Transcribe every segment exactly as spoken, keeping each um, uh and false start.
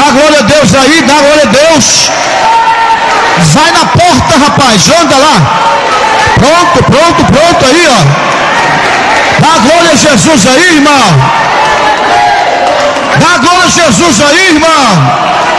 Dá glória a Deus aí, dá glória a Deus. Vai na porta, rapaz, anda lá. Pronto, pronto, pronto aí, ó. Dá glória a Jesus aí, irmão. Dá glória a Jesus aí, irmão.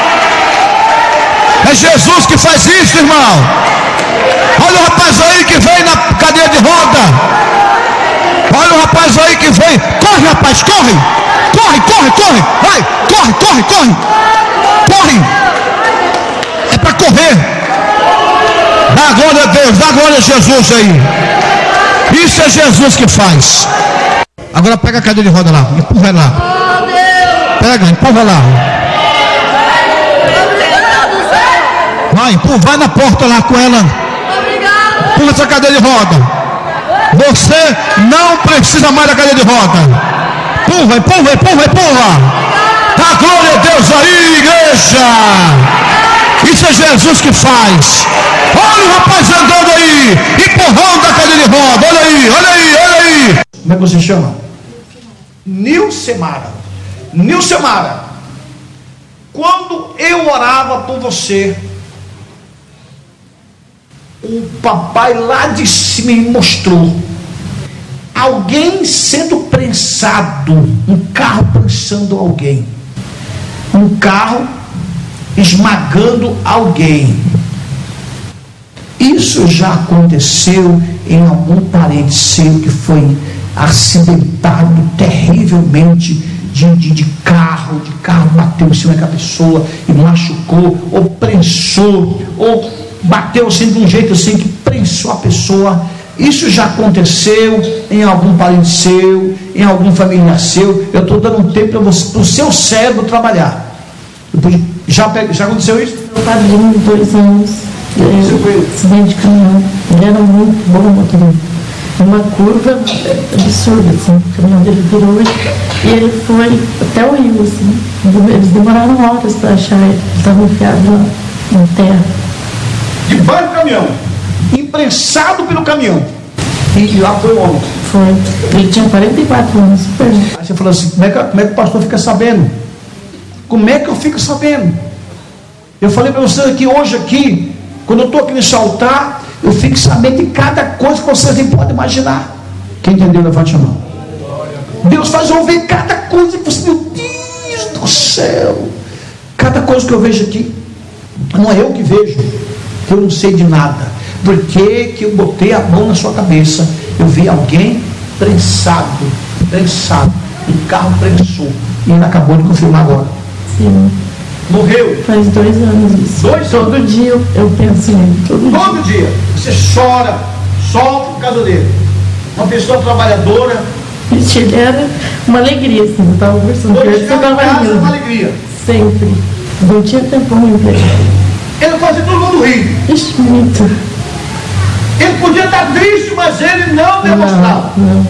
É Jesus que faz isso, irmão. Olha o rapaz aí que vem na cadeira de roda. Olha o rapaz aí que vem. Corre, rapaz, corre. Corre, corre, corre. Vai, corre, corre, corre. Corre. É para correr. Dá glória a Deus, dá glória a Jesus aí. Isso é Jesus que faz. Agora pega a cadeira de roda lá. Empurra lá. Pega, empurra lá. Vai, empurra, vai na porta lá com ela. Empurra essa cadeira de roda. Você não precisa mais da cadeira de roda. Empurra, empurra, empurra, empurra. Dá glória a Deus aí, igreja. Isso é Jesus que faz. Olha o rapaz andando aí, empurrando a cadeira de roda. Olha aí, olha aí, olha aí. Como é que você chama? Nilcemara. Nilcemara, quando eu orava por você, o papai lá de cima me mostrou alguém sendo prensado, um carro prensando alguém, um carro esmagando alguém. Isso já aconteceu em algum parente seu que foi acidentado terrivelmente de, de, de carro, de carro bateu em cima da pessoa e machucou, ou prensou, ou bateu assim de um jeito assim que prensou a pessoa. Isso já aconteceu em algum parente seu, em algum familiar seu. Eu estou dando um tempo para o seu cérebro trabalhar. Já, já aconteceu isso? Meu padrinho de dois anos, é, acidente de caminhão. Ele era muito bom motorista. Uma curva absurda, assim, o caminhão dele virou e ele foi até o rio, assim. Eles demoraram horas para achar ele, estava enfiado lá na terra. Debaixo do caminhão, imprensado pelo caminhão. E lá foi o homem. Foi. Ele tinha quarenta e quatro anos. Aí você falou assim, como é, que, como é que o pastor fica sabendo? Como é que eu fico sabendo? Eu falei para vocês aqui hoje, aqui, quando eu estou aqui nesse altar, eu fico sabendo de cada coisa que vocês nem podem imaginar. Quem entendeu, levante a mão. Deus faz eu ver cada coisa que você, meu Deus do céu. Cada coisa que eu vejo aqui, não é eu que vejo, eu não sei de nada. Porque que eu botei a mão na sua cabeça, eu vi alguém prensado, prensado, um carro prensou. E ele acabou de confirmar agora. Sim. Morreu? Faz dois anos isso. Dois todo anos? dia eu, eu penso nele. Todo, todo dia. dia. Você chora, sofre por causa dele. Uma pessoa trabalhadora. Ixi, ele era uma alegria, assim. Eu estava conversando com ele, você estava rindo. Uma alegria. Sempre. Não tinha tempo ruim para ele. Ele fazia todo mundo rir. Ixi, muito. Ele podia estar triste, mas ele não demonstrava. Não, não.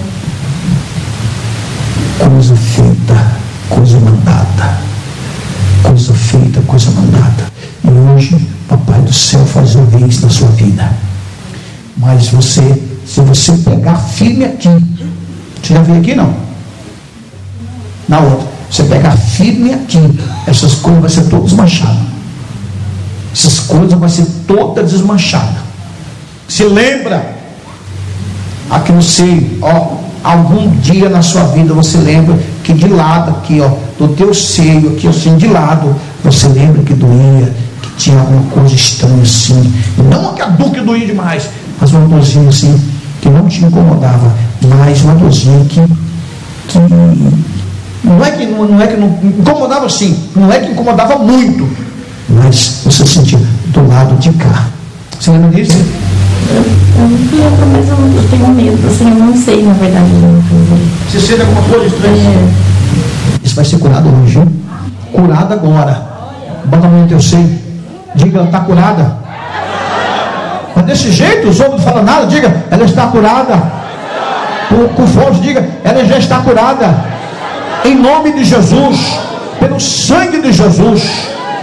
Coisa feita, coisa mandada. Coisa feita, coisa mandada. E hoje, Papai do Céu faz ouvir isso na sua vida. Mas você, se você pegar firme aqui, você já veio aqui não? Na outra, você pegar firme aqui, essas coisas vão ser todas desmanchadas. Essas coisas vão ser todas desmanchadas. Se lembra, aqui não sei, ó, algum dia na sua vida você lembra que de lado aqui, ó, do teu seio aqui, assim, de lado, você lembra que doía, que tinha alguma coisa estranha assim, não a dor que doía demais, mas uma dorzinha assim, que não te incomodava, mas uma dorzinha que, que não é que não, não é que não incomodava assim, não é que incomodava muito, mas você sentia do lado de cá. Você lembra disso? Eu, eu não lembro, mas eu, eu tenho medo, assim, eu não sei, na verdade. Você sente alguma coisa estranha? É. Isso vai ser curado hoje, hein? Curada agora. Bota a mão no teu seio. Diga, ela está curada. Mas desse jeito, os outros não falam nada. Diga, ela está curada. Com, com força, diga, ela já está curada. Em nome de Jesus, pelo sangue de Jesus,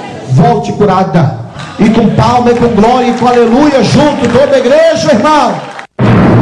volte curada. E com palma, e com glória, e com aleluia, junto toda a igreja, irmão.